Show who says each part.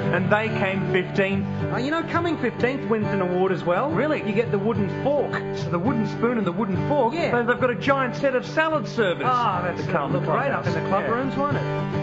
Speaker 1: and they came 15th.
Speaker 2: You know, coming 15th wins an award as well.
Speaker 1: Really?
Speaker 2: You get the wooden fork.
Speaker 1: The wooden spoon and the wooden fork.
Speaker 2: Yeah.
Speaker 1: They've got a giant set of salad servers.
Speaker 2: That's
Speaker 1: the Carlton
Speaker 2: look
Speaker 1: Club
Speaker 2: great up in the club
Speaker 1: Yeah.
Speaker 2: rooms, won't it?